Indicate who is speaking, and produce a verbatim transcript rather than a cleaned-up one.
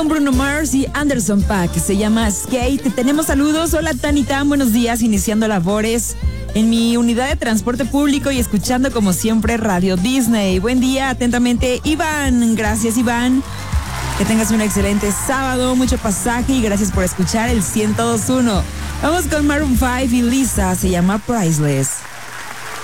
Speaker 1: con Bruno Mars y Anderson .Paak, se llama Skate. Tenemos saludos. Hola Tanitán, buenos días, iniciando labores en mi unidad de transporte público y escuchando como siempre Radio Disney. Buen día, atentamente Iván. Gracias Iván. Que tengas un excelente sábado, mucho pasaje y gracias por escuchar el ciento dos punto uno. Vamos con Maroon cinco y Lisa, se llama Priceless.